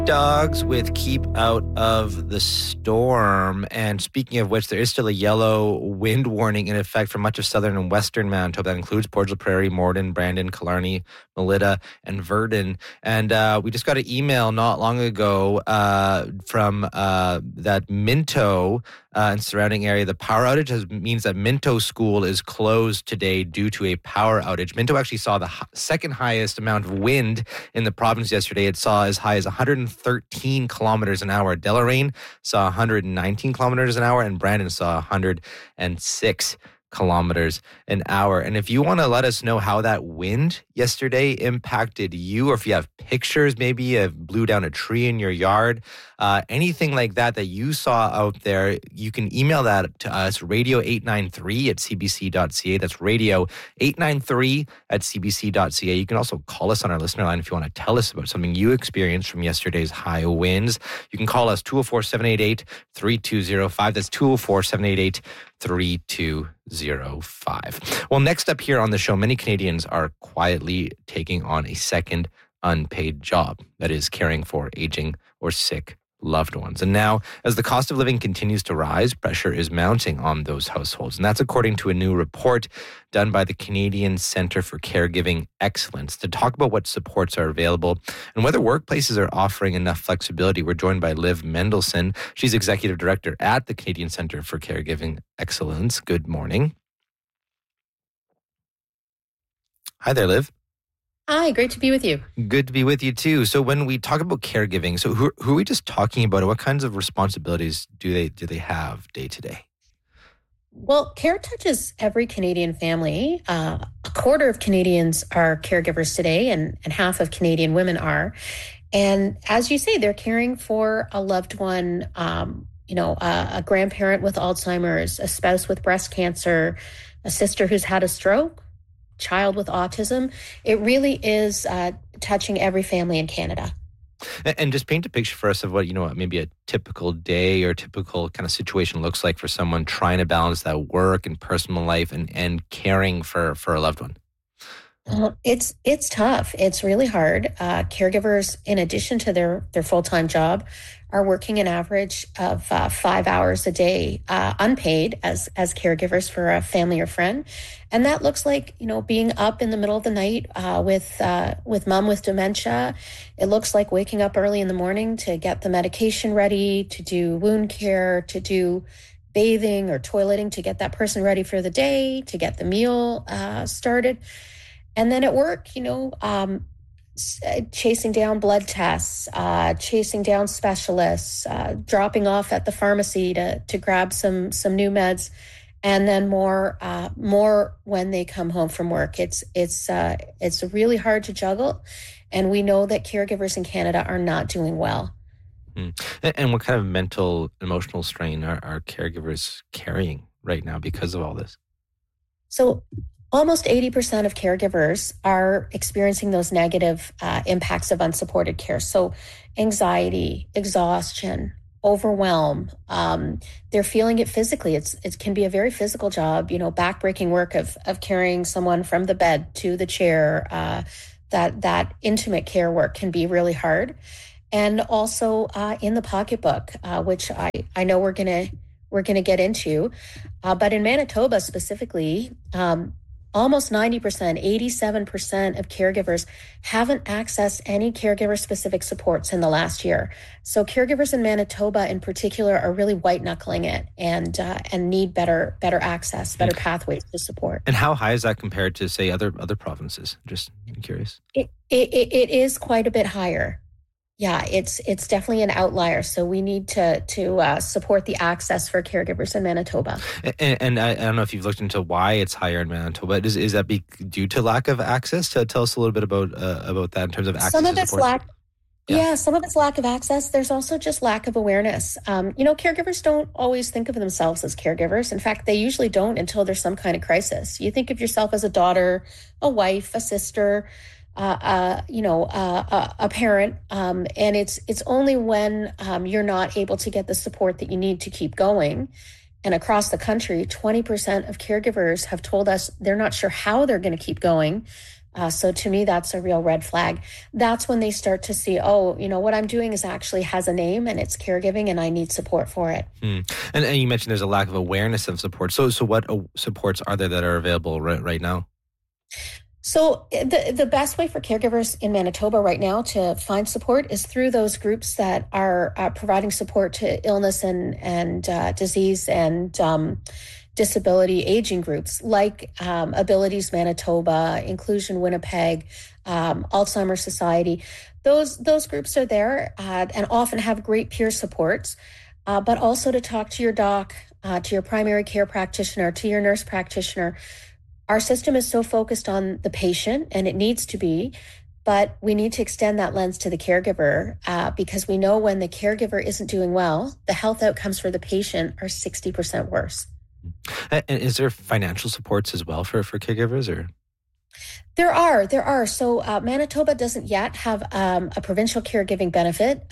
Dogs with Keep Out of the Storm. And speaking of which, there is still a yellow wind warning in effect for much of southern and western Manitoba. That includes Portage la Prairie, Morden, Brandon, Killarney, Melita, and Verdon. And we just got an email not long ago from that Minto and surrounding area. The power outage means that Minto School is closed today due to a power outage. Minto actually saw the second highest amount of wind in the province yesterday. It saw as high as 113 kilometers an hour. Deloraine saw 119 kilometers an hour, and Brandon saw 106 kilometers an hour. And if you want to let us know how that wind yesterday impacted you, or if you have pictures, maybe of blew down a tree in your yard, anything like that you saw out there, you can email that to us, radio893@cbc.ca. That's radio893@cbc.ca. You can also call us on our listener line if you want to tell us about something you experienced from yesterday's high winds. You can call us 204-788-3205. That's 204-788-3205. Well, next up here on the show, many Canadians are quietly taking on a second unpaid job, that is caring for aging or sick loved ones. And now, as the cost of living continues to rise, pressure is mounting on those households. And that's according to a new report done by the Canadian Centre for Caregiving Excellence. To talk about what supports are available and whether workplaces are offering enough flexibility, we're joined by Liv Mendelson. She's Executive Director at the Canadian Centre for Caregiving Excellence. Good morning. Hi there, Liv. Hi, great to be with you. Good to be with you too. So when we talk about caregiving, so who are we just talking about? What kinds of responsibilities do they have day to day? Well, care touches every Canadian family. A quarter of Canadians are caregivers today, and half of Canadian women are. And as you say, they're caring for a loved one, a grandparent with Alzheimer's, a spouse with breast cancer, a sister who's had a stroke, child with autism. It really is touching every family in Canada. And just paint a picture for us of what, maybe a typical day or typical kind of situation looks like for someone trying to balance that work and personal life and caring for a loved one. It's tough. It's really hard. Caregivers, in addition to their full-time job, are working an average of 5 hours a day, unpaid as caregivers for a family or friend. And that looks like, being up in the middle of the night with mom with dementia. It looks like waking up early in the morning to get the medication ready, to do wound care, to do bathing or toileting, to get that person ready for the day, to get the meal started. And then at work, chasing down blood tests, chasing down specialists, dropping off at the pharmacy to grab some new meds, and then more when they come home from work. It's really hard to juggle, and we know that caregivers in Canada are not doing well. And what kind of mental, emotional strain are caregivers carrying right now because of all this? So almost 80% of caregivers are experiencing those negative impacts of unsupported care. So anxiety, exhaustion, overwhelm. They're feeling it physically. It can be a very physical job, backbreaking work of carrying someone from the bed to the chair. That intimate care work can be really hard. And also in the pocketbook, which I know we're gonna get into. But in Manitoba specifically, almost 90%, 87% of caregivers haven't accessed any caregiver-specific supports in the last year. So caregivers in Manitoba in particular are really white-knuckling it and need better access, better pathways to support. And how high is that compared to, say, other provinces? Just curious. It is quite a bit higher. Yeah, it's definitely an outlier. So we need to support the access for caregivers in Manitoba. And I don't know if you've looked into why it's higher in Manitoba. Is that due to lack of access? Tell us a little bit about that in terms of access. Some of it's some of it's lack of access. There's also just lack of awareness. Caregivers don't always think of themselves as caregivers. In fact, they usually don't until there's some kind of crisis. You think of yourself as a daughter, a wife, a sister, a parent, and it's only when you're not able to get the support that you need to keep going. And across the country, 20% of caregivers have told us they're not sure how they're going to keep going So to me, that's a real red flag. That's when they start to see, oh, what I'm doing is actually has a name and it's caregiving and I need support for it. And you mentioned there's a lack of awareness of support. So what supports are there that are available right now? So the best way for caregivers in Manitoba right now to find support is through those groups that are providing support to illness and disease and disability aging groups like Abilities Manitoba, Inclusion Winnipeg, Alzheimer's Society. Those groups are there and often have great peer supports, but also to talk to your doc, to your primary care practitioner, to your nurse practitioner. Our system is so focused on the patient, and it needs to be, but we need to extend that lens to the caregiver because we know when the caregiver isn't doing well, the health outcomes for the patient are 60% worse. And is there financial supports as well for caregivers, or? There are. So Manitoba doesn't yet have a provincial caregiving benefit.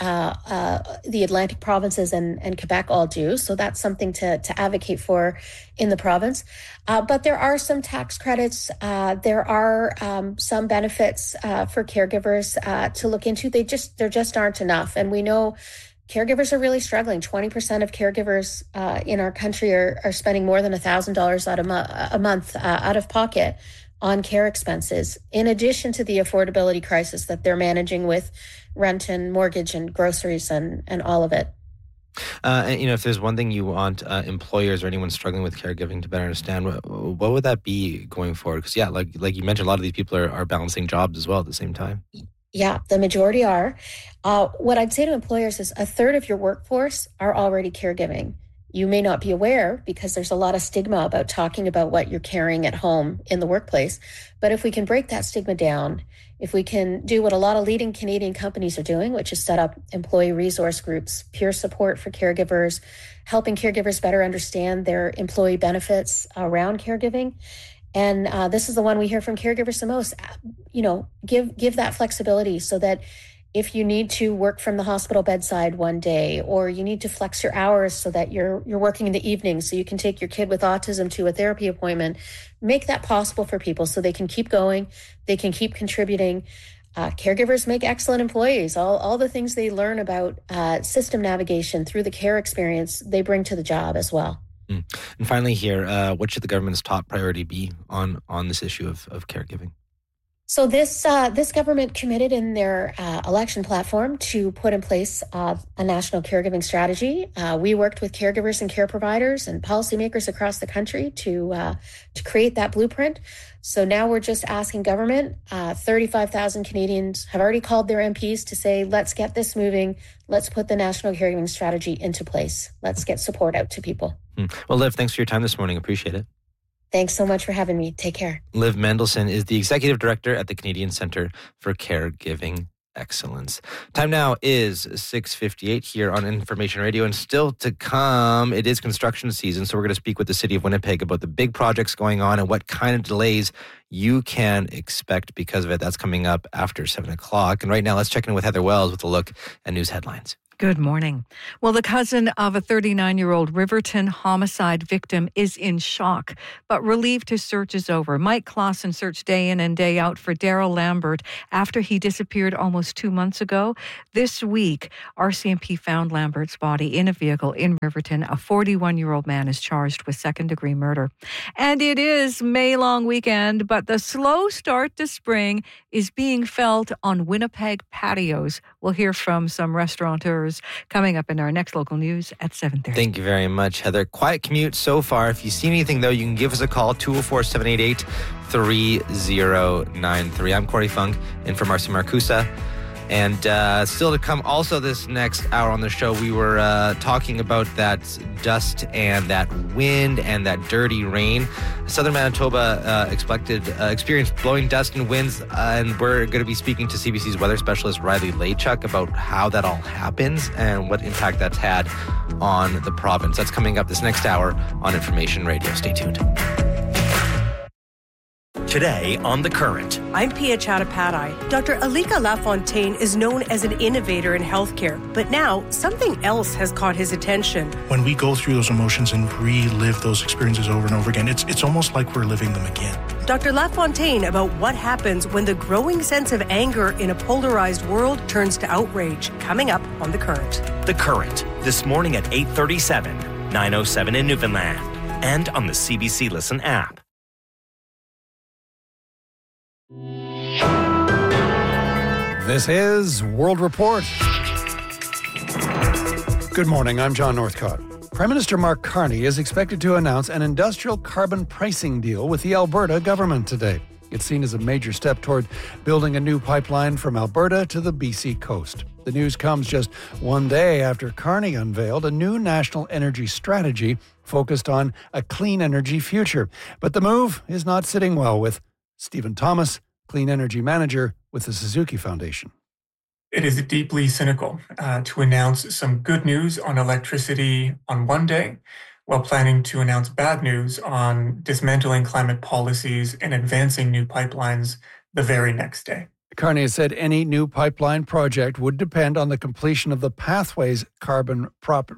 The Atlantic provinces and Quebec all do. So that's something to advocate for in the province. But there are some tax credits. There are some benefits for caregivers to look into. There just aren't enough. And we know caregivers are really struggling. 20% of caregivers in our country are spending more than $1,000 a month out of pocket on care expenses, in addition to the affordability crisis that they're managing with rent and mortgage and groceries and all of it. And if there's one thing you want employers or anyone struggling with caregiving to better understand, what would that be going forward? Because like you mentioned, a lot of these people are balancing jobs as well at the same time. Yeah, the majority are. What I'd say to employers is a third of your workforce are already caregiving. You may not be aware because there's a lot of stigma about talking about what you're carrying at home in the workplace. But if we can break that stigma down, if we can do what a lot of leading Canadian companies are doing, which is set up employee resource groups, peer support for caregivers, helping caregivers better understand their employee benefits around caregiving. And this is the one we hear from caregivers the most, give that flexibility so that if you need to work from the hospital bedside one day, or you need to flex your hours so that you're working in the evening so you can take your kid with autism to a therapy appointment, make that possible for people so they can keep going, they can keep contributing. Caregivers make excellent employees. All the things they learn about system navigation through the care experience, they bring to the job as well. And finally here, what should the government's top priority be on this issue of caregiving? So this government committed in their election platform to put in place a national caregiving strategy. We worked with caregivers and care providers and policymakers across the country to create that blueprint. So now we're just asking government. 35,000 Canadians have already called their MPs to say, let's get this moving. Let's put the national caregiving strategy into place. Let's get support out to people. Well, Liv, thanks for your time this morning. Appreciate it. Thanks so much for having me. Take care. Liv Mendelson is the Executive Director at the Canadian Centre for Caregiving Excellence. Time now is 6:58 here on Information Radio, and still to come, it is construction season, so we're going to speak with the City of Winnipeg about the big projects going on and what kind of delays you can expect because of it. That's coming up after 7 o'clock. And right now, let's check in with Heather Wells with a look at news headlines. Good morning. Well, the cousin of a 39-year-old Riverton homicide victim is in shock, but relieved his search is over. Mike Clausen searched day in and day out for Daryl Lambert after he disappeared almost 2 months ago. This week, RCMP found Lambert's body in a vehicle in Riverton. A 41-year-old man is charged with second-degree murder. And it is May long weekend, but the slow start to spring is being felt on Winnipeg patios. We'll hear from some restaurateurs coming up in our next local news at 7:30. Thank you very much, Heather. Quiet commute so far. If you see anything, though, you can give us a call, 204-788-3093. I'm Corey Funk, in for Marcy Marcusa. And still to come, also this next hour on the show, we were talking about that dust and that wind and that dirty rain. Southern Manitoba experienced blowing dust and winds, and we're going to be speaking to CBC's weather specialist Riley Laychuk about how that all happens and what impact that's had on the province. That's coming up this next hour on Information Radio. Stay tuned. Today on The Current. I'm Pia Chattopadhyay. Dr. Alika Lafontaine is known as an innovator in healthcare, but now something else has caught his attention. When we go through those emotions and relive those experiences over and over again, it's almost like we're living them again. Dr. LaFontaine about what happens when the growing sense of anger in a polarized world turns to outrage. Coming up on The Current. The Current, this morning at 8:37, 9:07 in Newfoundland, and on the CBC Listen app. This is World Report. Good morning, I'm John Northcott. Prime Minister Mark Carney is expected to announce an industrial carbon pricing deal with the Alberta government today. It's seen as a major step toward building a new pipeline from Alberta to the BC coast. The news comes just one day after Carney unveiled a new national energy strategy focused on a clean energy future. But the move is not sitting well with Stephen Thomas, Clean Energy Manager with the Suzuki Foundation. It is deeply cynical to announce some good news on electricity on one day while planning to announce bad news on dismantling climate policies and advancing new pipelines the very next day. Carney has said any new pipeline project would depend on the completion of the Pathways carbon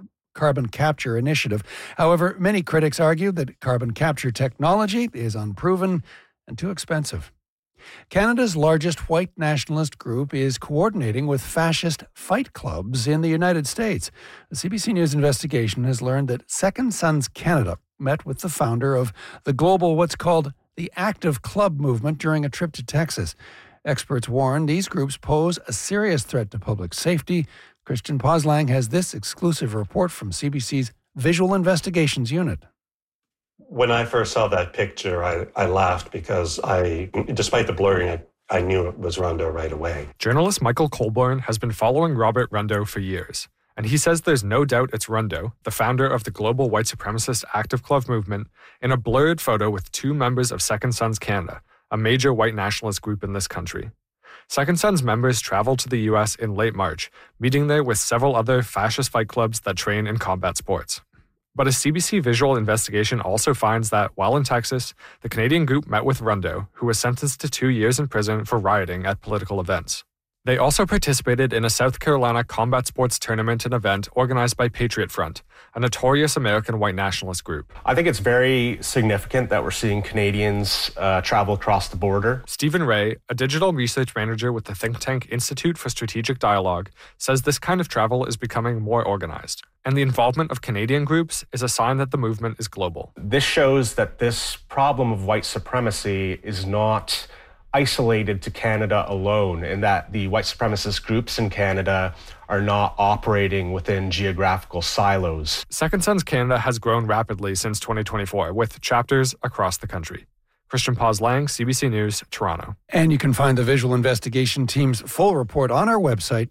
capture initiative. However, many critics argue that carbon capture technology is unproven and too expensive. Canada's largest white nationalist group is coordinating with fascist fight clubs in the United States. A CBC News investigation has learned that Second Sons Canada met with the founder of the global what's called the Active Club movement during a trip to Texas. Experts warn these groups pose a serious threat to public safety. Christian Poslang has this exclusive report from CBC's Visual Investigations Unit. When I first saw that picture, I laughed because despite the blurring, I knew it was Rondeau right away. Journalist Michael Colborn has been following Robert Rondeau for years, and he says there's no doubt it's Rondeau, the founder of the global white supremacist Active Club movement, in a blurred photo with two members of Second Sons Canada, a major white nationalist group in this country. Second Sons members traveled to the U.S. in late March, meeting there with several other fascist fight clubs that train in combat sports. But a CBC visual investigation also finds that, while in Texas, the Canadian group met with Rondeau, who was sentenced to 2 years in prison for rioting at political events. They also participated in a South Carolina combat sports tournament and event organized by Patriot Front, a notorious American white nationalist group. I think it's very significant that we're seeing Canadians travel across the border. Stephen Ray, a digital research manager with the think tank Institute for Strategic Dialogue, says this kind of travel is becoming more organized. And the involvement of Canadian groups is a sign that the movement is global. This shows that this problem of white supremacy is not isolated to Canada alone, and that the white supremacist groups in Canada are not operating within geographical silos. Second Sons Canada has grown rapidly since 2024, with chapters across the country. Christian Poslang, CBC News, Toronto. And you can find the visual investigation team's full report on our website,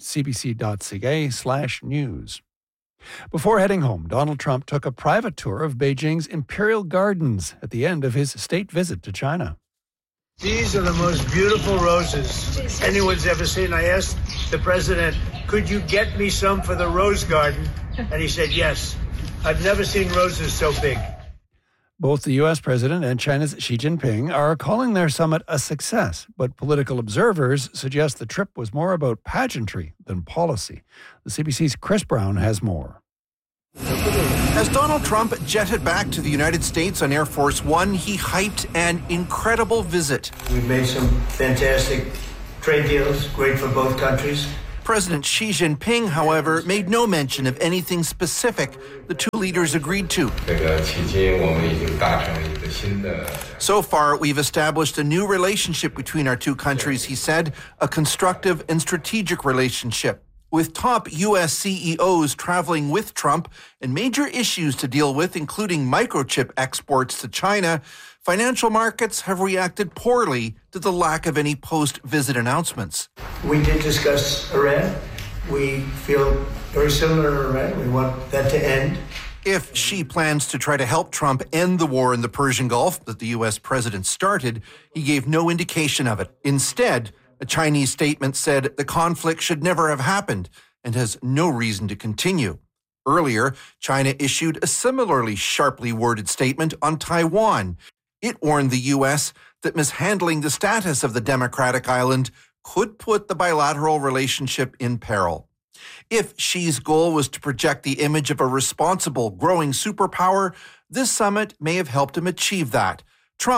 cbc.ca/news. Before heading home, Donald Trump took a private tour of Beijing's Imperial Gardens at the end of his state visit to China. These are the most beautiful roses anyone's ever seen. I asked the president, could you get me some for the rose garden? And he said, yes. I've never seen roses so big. Both the U.S. president and China's Xi Jinping are calling their summit a success, but political observers suggest the trip was more about pageantry than policy. The CBC's Chris Brown has more. As Donald Trump jetted back to the United States on Air Force One, he hyped an incredible visit. We've made some fantastic trade deals, great for both countries. President Xi Jinping, however, made no mention of anything specific the two leaders agreed to. So far, we've established a new relationship between our two countries, he said, a constructive and strategic relationship. With top U.S. CEOs traveling with Trump and major issues to deal with, including microchip exports to China, financial markets have reacted poorly to the lack of any post-visit announcements. We did discuss Iran. We feel very similar to Iran. We want that to end. If Xi plans to try to help Trump end the war in the Persian Gulf that the U.S. president started, he gave no indication of it. Instead, a Chinese statement said the conflict should never have happened and has no reason to continue. Earlier, China issued a similarly sharply worded statement on Taiwan. It warned the U.S. that mishandling the status of the democratic island could put the bilateral relationship in peril. If Xi's goal was to project the image of a responsible, growing superpower, this summit may have helped him achieve that. Trump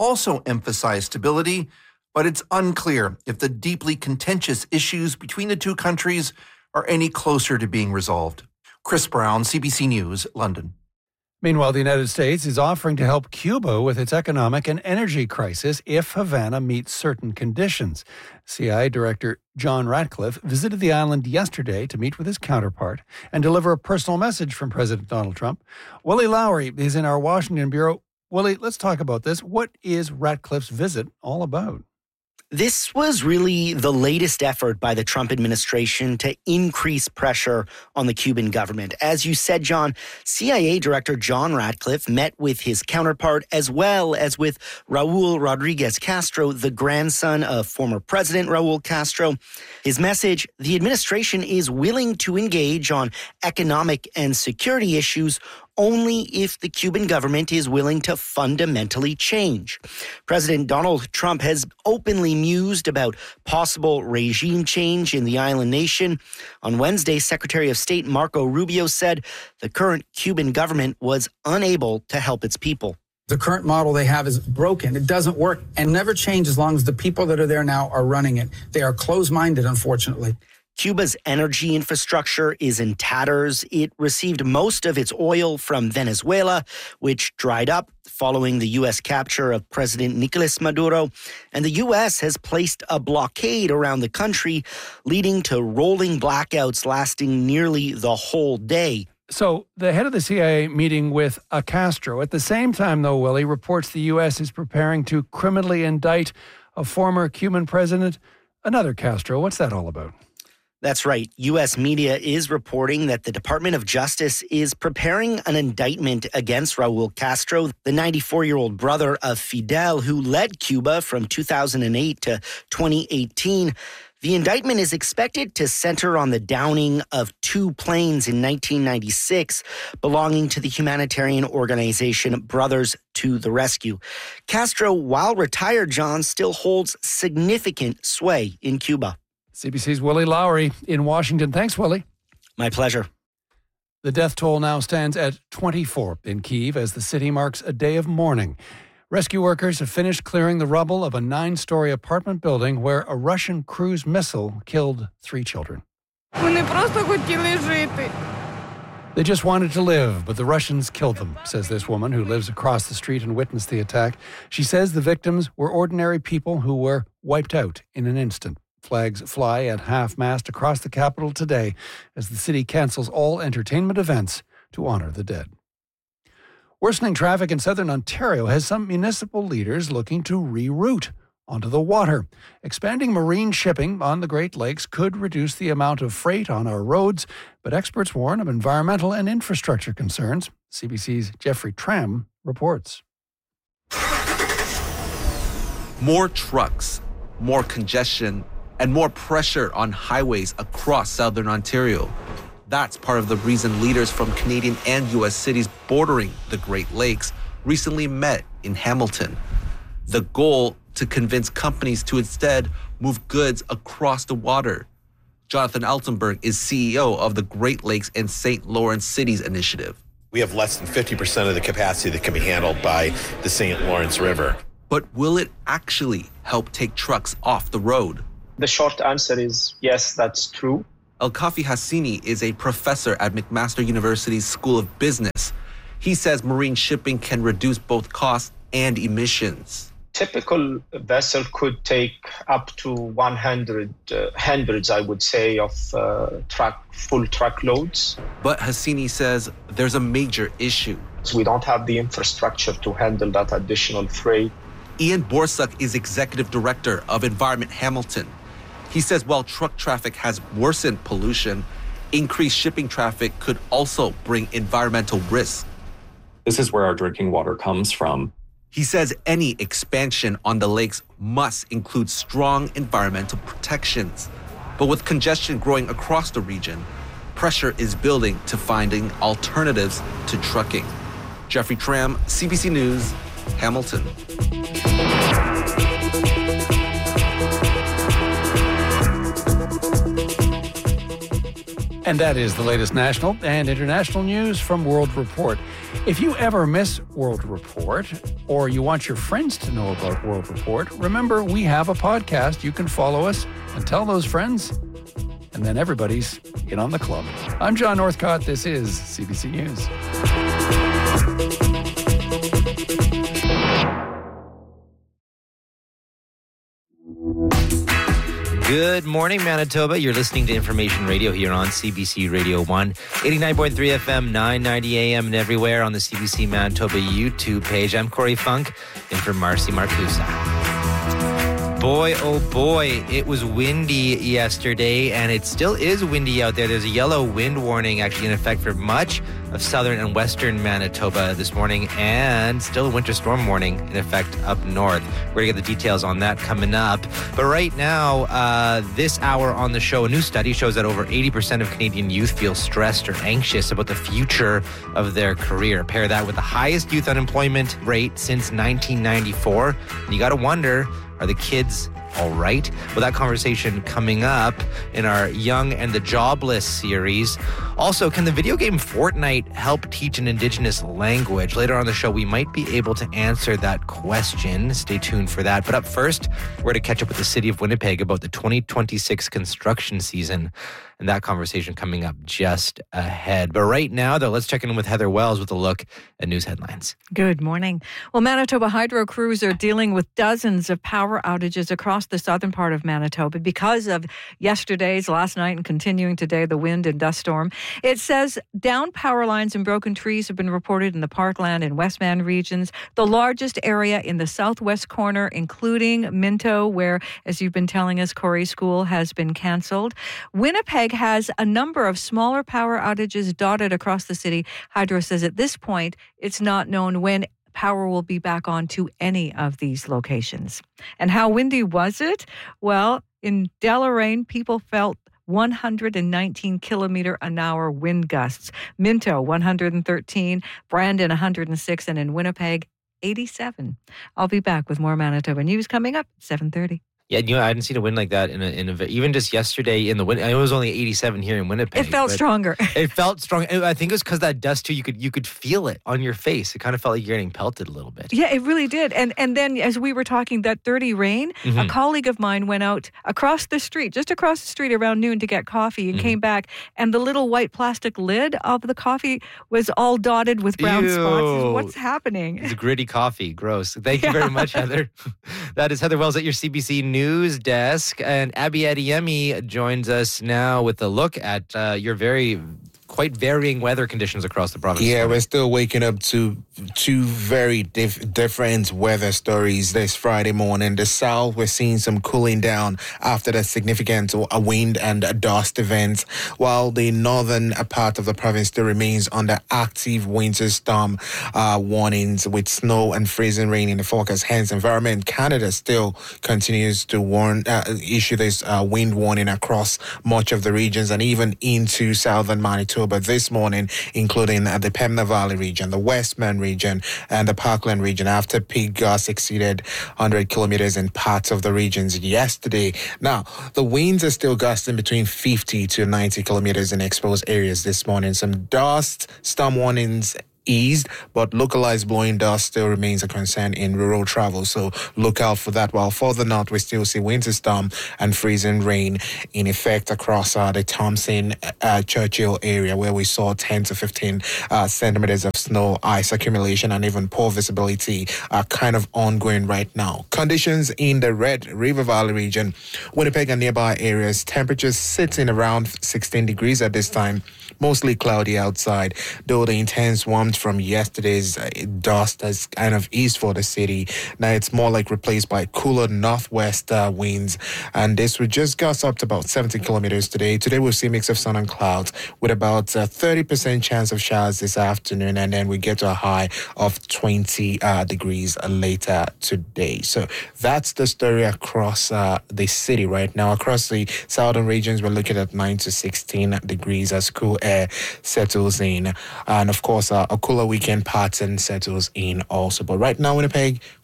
also emphasized stability, but it's unclear if the deeply contentious issues between the two countries are any closer to being resolved. Chris Brown, CBC News, London. Meanwhile, the United States is offering to help Cuba with its economic and energy crisis if Havana meets certain conditions. CIA Director John Ratcliffe visited the island yesterday to meet with his counterpart and deliver a personal message from President Donald Trump. Willie Lowry is in our Washington bureau. Willie, let's talk about this. What is Ratcliffe's visit all about? This was really the latest effort by the Trump administration to increase pressure on the Cuban government. As you said, John, CIA Director John Ratcliffe met with his counterpart as well as with Raul Rodriguez Castro, the grandson of former President Raul Castro. His message, the administration is willing to engage on economic and security issues only if the Cuban government is willing to fundamentally change. President Donald Trump has openly mused about possible regime change in the island nation. On Wednesday, Secretary of State Marco Rubio said the current Cuban government was unable to help its people. The current model they have is broken. It doesn't work and never change as long as the people that are there now are running it. They are closed-minded, unfortunately. Cuba's energy infrastructure is in tatters. It received most of its oil from Venezuela, which dried up following the U.S. capture of President Nicolas Maduro. And the U.S. has placed a blockade around the country, leading to rolling blackouts lasting nearly the whole day. So the head of the CIA meeting with Castro. At the same time, though, Willie, reports the U.S. is preparing to criminally indict a former Cuban president, another Castro. What's that all about? That's right. U.S. media is reporting that the Department of Justice is preparing an indictment against Raul Castro, the 94-year-old brother of Fidel, who led Cuba from 2008 to 2018. The indictment is expected to center on the downing of two planes in 1996 belonging to the humanitarian organization Brothers to the Rescue. Castro, while retired, John, still holds significant sway in Cuba. CBC's Willie Lowry in Washington. Thanks, Willie. My pleasure. The death toll now stands at 24 in Kyiv as the city marks a day of mourning. Rescue workers have finished clearing the rubble of a 9-story apartment building where a Russian cruise missile killed 3 children. They just wanted to live, but the Russians killed them, says this woman who lives across the street and witnessed the attack. She says the victims were ordinary people who were wiped out in an instant. Flags fly at half-mast across the capital today as the city cancels all entertainment events to honor the dead. Worsening traffic in southern Ontario has some municipal leaders looking to reroute onto the water. Expanding marine shipping on the Great Lakes could reduce the amount of freight on our roads, but experts warn of environmental and infrastructure concerns. CBC's Jeffrey Tram reports. More trucks, more congestion, and more pressure on highways across southern Ontario. That's part of the reason leaders from Canadian and U.S. cities bordering the Great Lakes recently met in Hamilton. The goal, to convince companies to instead move goods across the water. Jonathan Altenberg is CEO of the Great Lakes and St. Lawrence Cities Initiative. We have less than 50% of the capacity that can be handled by the St. Lawrence River. But will it actually help take trucks off the road? The short answer is yes, that's true. Elkafi Hassini is a professor at McMaster University's School of Business. He says marine shipping can reduce both costs and emissions. Typical vessel could take up to hundreds, I would say, of full truckloads. But Hassini says there's a major issue. So we don't have the infrastructure to handle that additional freight. Ian Borsuk is executive director of Environment Hamilton. He says while truck traffic has worsened pollution, increased shipping traffic could also bring environmental risks. This is where our drinking water comes from. He says any expansion on the lakes must include strong environmental protections. But with congestion growing across the region, pressure is building to finding alternatives to trucking. Jeffrey Tram, CBC News, Hamilton. And that is the latest national and international news from World Report. If you ever miss World Report, or you want your friends to know about World Report, remember we have a podcast. You can follow us and tell those friends, and then everybody's in on the club. I'm John Northcott. This is CBC News. Good morning, Manitoba. You're listening to Information Radio here on CBC Radio 1, 89.3 FM, 990 AM, and everywhere on the CBC Manitoba YouTube page. I'm Corey Funk, in for Marcy Marcusa. Boy, oh boy, it was windy yesterday, and it still is windy out there. There's a yellow wind warning actually in effect for much of southern and western Manitoba this morning, and still a winter storm warning in effect up north. We're going to get the details on that coming up. But right now, this hour on the show, a new study shows that over 80% of Canadian youth feel stressed or anxious about the future of their career. Pair that with the highest youth unemployment rate since 1994. And you got to wonder, are the kids all right? Well, that conversation coming up in our Young and the Jobless series. Also, can the video game Fortnite help teach an Indigenous language? Later on the show, we might be able to answer that question. Stay tuned for that. But up first, we're going to catch up with the city of Winnipeg about the 2026 construction season. And that conversation coming up just ahead. But right now, though, let's check in with Heather Wells with a look at news headlines. Good morning. Well, Manitoba Hydro crews are dealing with dozens of power outages across the southern part of Manitoba because of yesterday's, last night, and continuing today, the wind and dust storm. It says downed power lines and broken trees have been reported in the Parkland and Westman regions. The largest area in the southwest corner, including Minto, where, as you've been telling us, Corey, school has been canceled. Winnipeg has a number of smaller power outages dotted across the city. Hydro says at this point, it's not known when power will be back on to any of these locations. And how windy was it? Well, in Deloraine, people felt 119 kilometer an hour wind gusts. Minto, 113, Brandon, 106, and in Winnipeg, 87. I'll be back with more Manitoba news coming up at 7:30. Yeah, you know, I hadn't seen a wind like that even just yesterday in the wind. It was only 87 here in Winnipeg. It felt stronger. It felt strong. I think it was because that dust too. You could feel it on your face. It kind of felt like you're getting pelted a little bit. Yeah, it really did. And then as we were talking, that dirty rain, a colleague of mine went out across the street, just across the street around noon to get coffee and came back, and the little white plastic lid of the coffee was all dotted with brown spots. What's happening? It's gritty coffee. Gross. Thank you very much, Heather. That is Heather Wells at your CBC News desk, and Abby Adeyemi joins us now with a look at your quite varying weather conditions across the province. Yeah, we're still waking up to two very different weather stories this Friday morning. The south, we're seeing some cooling down after the significant wind and dust events, while the northern part of the province still remains under active winter storm warnings with snow and freezing rain in the forecast. Hence, Environment Canada still continues to issue this wind warning across much of the regions and even into southern Manitoba this morning, including the Pembina Valley region, the Westman region, and the Parkland region, after peak gusts exceeded 100 kilometers in parts of the regions yesterday. Now, the winds are still gusting between 50 to 90 kilometers in exposed areas this morning. Some dust storm warnings eased, but localized blowing dust still remains a concern in rural travel, so look out for that. While further north, we still see winter storm and freezing rain in effect across the Thompson Churchill area, where we saw 10 to 15 centimeters of snow, ice accumulation, and even poor visibility are kind of ongoing right now. Conditions in the Red River Valley region, Winnipeg and nearby areas, temperatures sitting around 16 degrees at this time, mostly cloudy outside, though the intense warmth from yesterday's dust has kind of eased for the city. Now it's more like replaced by cooler northwest winds, and this would just gust up to about 70 kilometers today. Today we'll see a mix of sun and clouds with about 30% chance of showers this afternoon, and then we get to a high of 20 degrees later today. So that's the story across the city right now. Across the southern regions, we're looking at 9 to 16 degrees as cool air settles in, and of course a cooler weekend pattern settles in also. But right now, Winnipeg,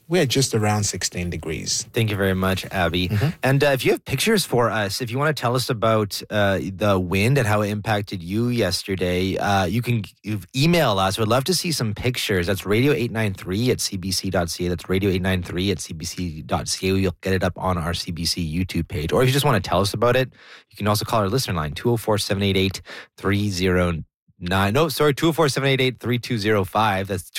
we're just around 16 degrees. Thank you very much, Abby. And if you have pictures for us, if you want to tell us about the wind and how it impacted you yesterday, you can email us. We'd love to see some pictures. That's radio893@cbc.ca. That's radio893@cbc.ca. You'll get it up on our CBC YouTube page. Or if you just want to tell us about it, you can also call our listener line, 204-788-3009. 204-788-3205. That's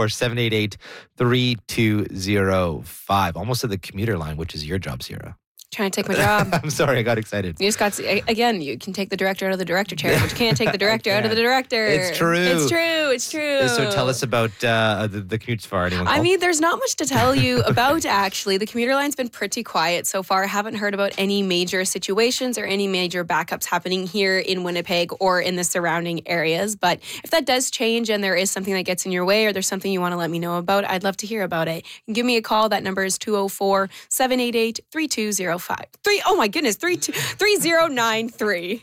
204-788-3205. Almost to the commuter line, which is your job, Sierra. Trying to take my job. I'm sorry, I got excited. You just got to, again, you can take the director out of the director chair, but you can't take the director out of the director. It's true. It's true. It's true. So tell us about the commutes far. Anyone I mean, there's not much to tell you about, actually. The commuter line's been pretty quiet so far. I haven't heard about any major situations or any major backups happening here in Winnipeg or in the surrounding areas. But if that does change and there is something that gets in your way or there's something you want to let me know about, I'd love to hear about it. You can give me a call. That number is 204-788-3205. 3093.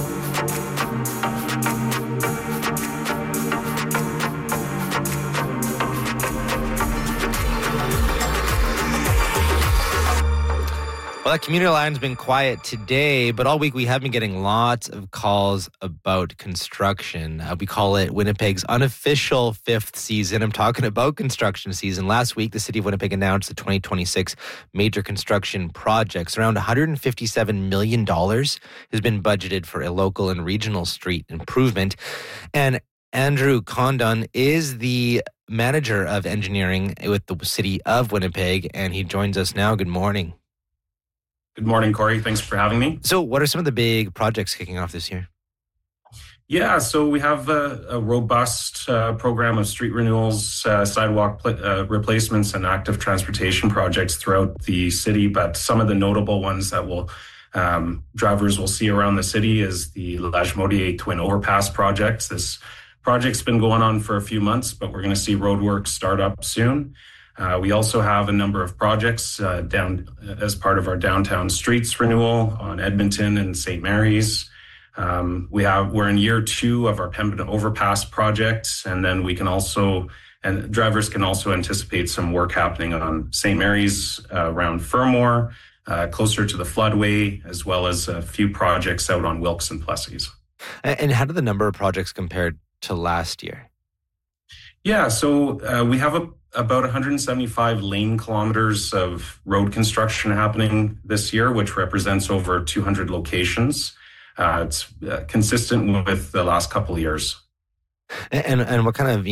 Well, that commuter line's been quiet today, but all week we have been getting lots of calls about construction. We call it Winnipeg's unofficial fifth season. I'm talking about construction season. Last week, the City of Winnipeg announced the 2026 major construction projects. Around $157 million has been budgeted for a local and regional street improvement. And Andrew Condon is the manager of engineering with the City of Winnipeg, and he joins us now. Good morning. Good morning, Corey. Thanks for having me. So what are some of the big projects kicking off this year? Yeah, so we have a robust program of street renewals, sidewalk replacements, and active transportation projects throughout the city. But some of the notable ones that drivers will see around the city is the Lagimodiere Twin Overpass project. This project's been going on for a few months, but we're going to see roadwork start up soon. We also have a number of projects down as part of our downtown streets renewal on Edmonton and St. Mary's. We're in year 2 of our Pembina Overpass project, and then drivers can also anticipate some work happening on St. Mary's around Fermor, closer to the floodway, as well as a few projects out on Wilkes and Plessis. And how do the number of projects compare to last year? Yeah, so we have about 175 lane kilometers of road construction happening this year, which represents over 200 locations. It's consistent with the last couple of years. And what kind of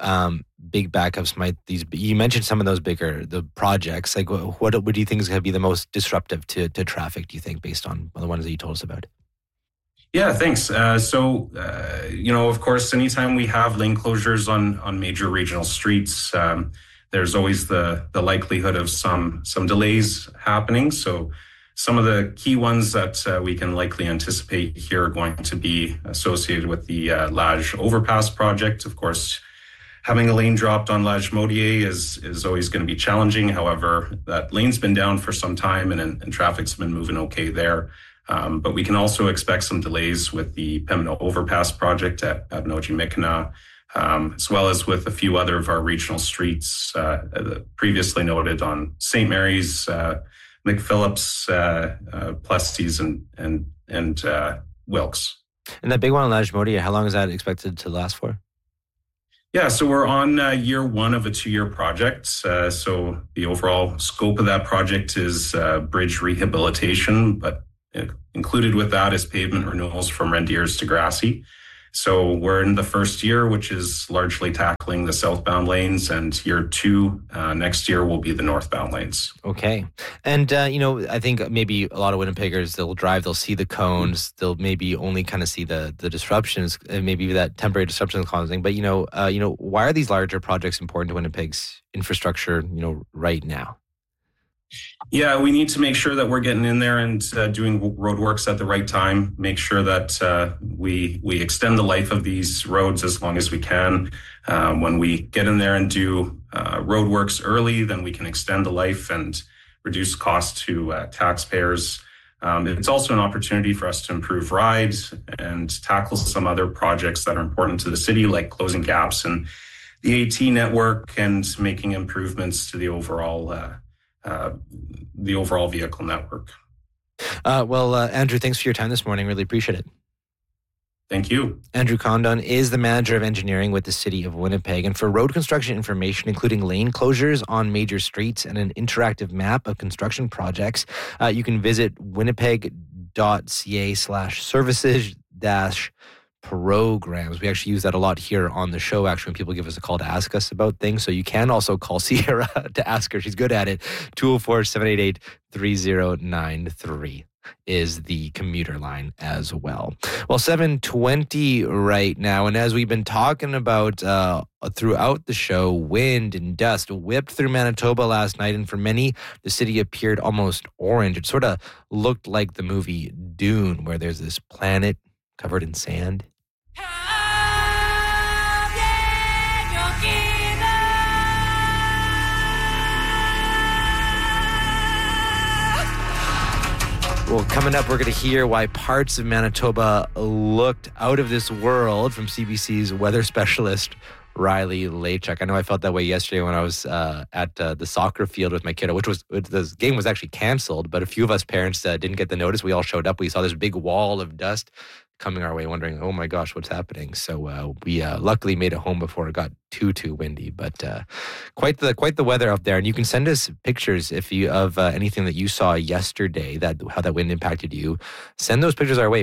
big backups might these be? You mentioned some of those the projects. Like what do you think is going to be the most disruptive to traffic? Do you think, based on the ones that you told us about? Yeah, thanks. Of course, anytime we have lane closures on major regional streets, there's always the likelihood of some delays happening. So some of the key ones that we can likely anticipate here are going to be associated with the Lage Overpass project. Of course, having a lane dropped on Lagimodiere is always going to be challenging. However, that lane's been down for some time and traffic's been moving okay there. But we can also expect some delays with the Pembina Overpass project at Abinogi-Michana, as well as with a few other of our regional streets previously noted on St. Mary's, McPhillips, Plessis, and Wilkes. And that big one on Lagimodiere, how long is that expected to last for? Yeah, so we're on year 1 of a 2-year project. So the overall scope of that project is bridge rehabilitation, but included with that is pavement renewals from Rendiers to Grassy. So we're in the first year, which is largely tackling the southbound lanes, and year 2 next year will be the northbound lanes. Okay. And, I think maybe a lot of Winnipeggers, they'll see the cones, they'll maybe only kind of see the disruptions, and maybe that temporary disruption is causing. But, why are these larger projects important to Winnipeg's infrastructure, right now? Yeah, we need to make sure that we're getting in there and doing roadworks at the right time, make sure that we extend the life of these roads as long as we can. When we get in there and do roadworks early, then we can extend the life and reduce costs to taxpayers. It's also an opportunity for us to improve rides and tackle some other projects that are important to the city, like closing gaps in AT network and making improvements to the overall vehicle network. Andrew, thanks for your time this morning. Really appreciate it. Thank you. Andrew Condon is the manager of engineering with the City of Winnipeg. And for road construction information, including lane closures on major streets and an interactive map of construction projects, you can visit winnipeg.ca/services-programs. We actually use that a lot here on the show, actually, when people give us a call to ask us about things. So you can also call Sierra to ask her. She's good at it. 204-788-3093. is the commuter line as well. Well, 7:20 right now. And as we've been talking about throughout the show, wind and dust whipped through Manitoba last night. And for many, the city appeared almost orange. It sort of looked like the movie Dune, where there's this planet covered in sand. Well, coming up, we're going to hear why parts of Manitoba looked out of this world from CBC's weather specialist, Riley Lachuk. I know I felt that way yesterday when I was at the soccer field with my kiddo, the game was actually canceled, but a few of us parents didn't get the notice. We all showed up. We saw this big wall of dust coming our way, wondering, oh my gosh, what's happening? So we luckily made it home before it got too windy, but quite the weather out there. And you can send us pictures of anything that you saw yesterday, how that wind impacted you. Send those pictures our way,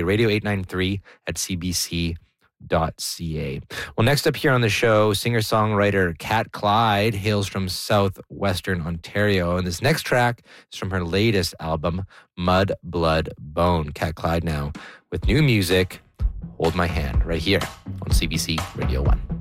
radio893@cbc.ca. Well, next up here on the show, singer-songwriter Kat Clyde hails from southwestern Ontario, and this next track is from her latest album, Mud, Blood, Bone. Kat Clyde now with new music, Hold My Hand, right here on CBC Radio 1.